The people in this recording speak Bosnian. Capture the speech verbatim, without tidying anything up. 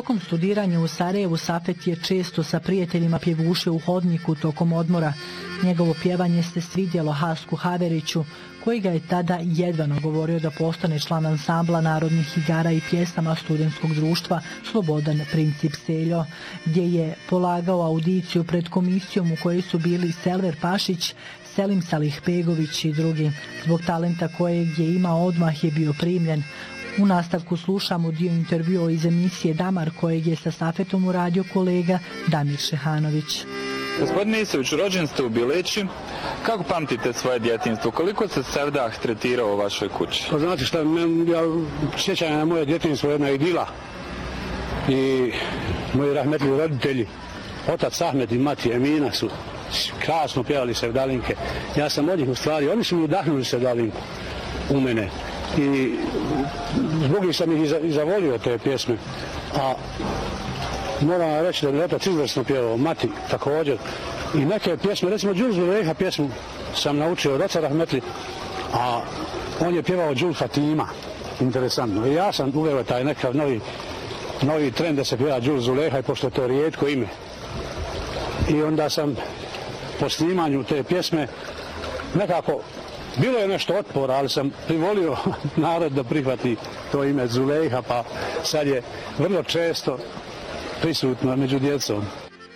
Tokom studiranja u Sarajevu Safet je često sa prijateljima pjevušio u hodniku tokom odmora. Njegovo pjevanje se svidjelo Hasku Haveriću, koji ga je tada jedvano govorio da postane član ansambla narodnih igara i pjesama studentskog društva Slobodan Princip Seljo, gdje je polagao audiciju pred komisijom u kojoj su bili Selver Pašić, Selim Salihbegović i drugi. Zbog talenta kojeg je imao odmah je bio primljen. U nastavku slušamo dio intervjua iz emisije Damar kojeg je sa Safetom uradio kolega Damir Šehanović. Gospodine Isović, rođen ste u Bileći. Kako pamtite svoje djetinjstvo? Koliko se Sevdah tretirao u vašoj kući? Pa znate šta, ja sjećam na moje djetinjstvo jedna idila. I moji rahmetli roditelji, otac Ahmed i mati Emina su krasno pjevali sevdalinke. Ja sam od njih u stvari, oni su mi udahnuli sevdalinku u mene. I zbog njih sam ih i zavolio te pjesme. A moram reći da mi otac izvrsno pjevao, mati također. I neke pjesme, recimo Đul Zuleha pjesmu sam naučio od oca rahmetli, a on je pjevao Đul Fatima. Interesantno. I ja sam uveo taj nekav novi, novi trend da se pjeva Đul Zuleha, i pošto je to rijetko ime. I onda sam po snimanju te pjesme nekako, bilo je nešto otpora, ali sam privolio narod da prihvati to ime Zulejha, pa sad je vrlo često prisutno među djecom.